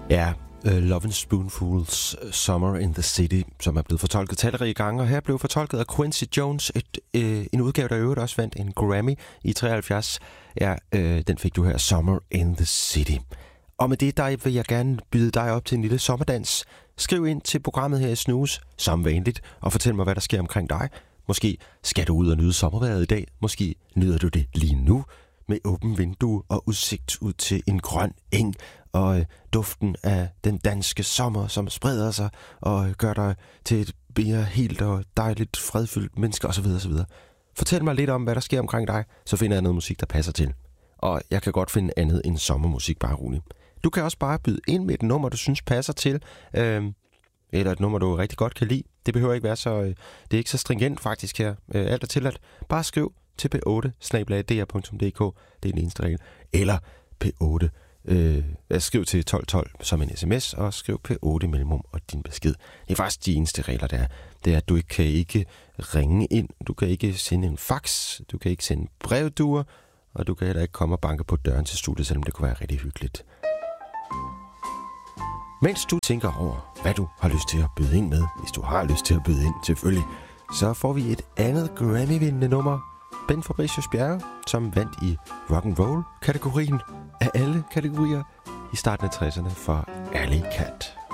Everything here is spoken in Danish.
Ja, Lovin' Spoonfuls Summer in the City, som er blevet fortolket talrige gange, og her blev fortolket af Quincy Jones, en udgave, der i øvrigt også vandt en Grammy i 73. Ja, den fik du her, Summer in the City. Og med det, der vil jeg gerne byde dig op til en lille sommerdans. Skriv ind til programmet her i Snooze, som vanligt, og fortæl mig, hvad der sker omkring dig. Måske skal du ud og nyde sommervejret i dag. Måske nyder du det lige nu, med åben vindue og udsigt ud til en grøn eng, og duften af den danske sommer, som spreder sig og gør dig til et mere helt og dejligt fredfyldt menneske osv. osv. Fortæl mig lidt om, hvad der sker omkring dig, så finder jeg noget musik, der passer til. Og jeg kan godt finde andet end sommermusik, bare roligt. Du kan også bare byde ind med et nummer, du synes passer til, eller et nummer, du rigtig godt kan lide. Det behøver ikke være så, det er ikke så stringent faktisk her. Alt er tilladt. Bare skriv til p8@dr.dk, det er den eneste regel. Eller p8, skriv til 1212 som en sms, og skriv p8 mellemrum og din besked. Det er faktisk de eneste regler, der er. Det er, at du kan ikke ringe ind, du kan ikke sende en fax, du kan ikke sende brevduer, og du kan heller ikke komme og banke på døren til studiet, selvom det kunne være rigtig hyggeligt. Mens du tænker over, hvad du har lyst til at byde ind med, hvis du har lyst til at byde ind selvfølgelig, så får vi et andet Grammy-vindende nummer. Ben Fabricius Bjerre, som vandt i rock'n'roll-kategorien af alle kategorier i starten af 60'erne for Alley Cat.